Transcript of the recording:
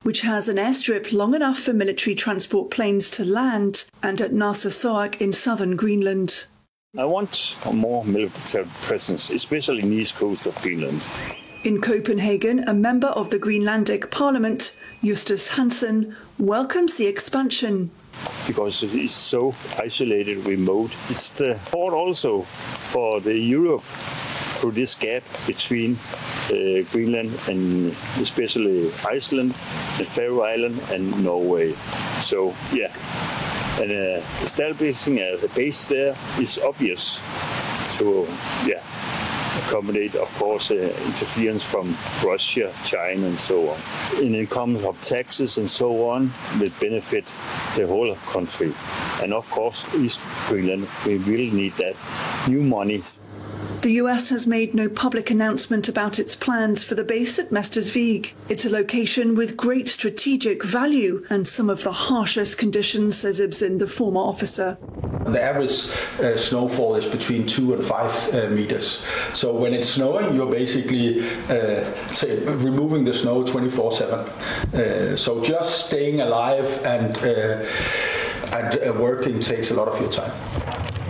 which has an airstrip long enough for military transport planes to land, and at Narsarsuaq in southern Greenland. I want a more military presence, especially in the east coast of Greenland. In Copenhagen, a member of the Greenlandic Parliament, Justus Hansen, welcomes the expansion. Because it is so isolated, remote. It's the port also for the Europe through this gap between Greenland and especially Iceland, the Faroe Island and Norway. So, yeah. And establishing a base there is obvious to accommodate, of course, interference from Russia, China, and so on. In income of taxes and so on, will benefit the whole country. And of course, East Greenland, we will need that new money. The US has made no public announcement about its plans for the base at Mestersvig. It's a location with great strategic value and some of the harshest conditions, says Ibsen, the former officer. The average snowfall is between 2 and 5 meters. So when it's snowing, you're basically removing the snow 24/7. So just staying alive and working takes a lot of your time.